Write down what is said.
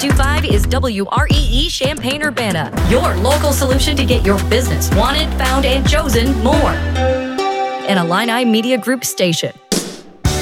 92.5 is WREE Champaign-Urbana, your local solution to get your business wanted, found, and chosen more. An Illini Media Group station.